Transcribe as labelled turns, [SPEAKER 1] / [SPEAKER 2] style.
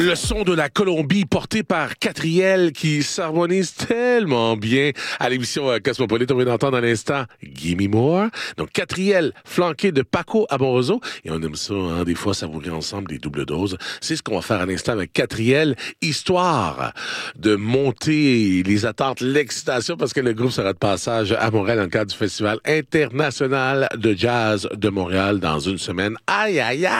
[SPEAKER 1] Le son de la Colombie porté par Catriel qui s'harmonise tellement bien à l'émission Cosmopolite. On vient d'entendre à l'instant Gimme More. Donc Catriel flanqué de Paco Amoroso. Et on aime ça, hein, des fois savourer ensemble des doubles doses. C'est ce qu'on va faire à l'instant avec Catriel, histoire de monter les attentes, l'excitation, parce que le groupe sera de passage à Montréal dans le cadre du Festival international de jazz de Montréal dans une semaine. Aïe, aïe, aïe!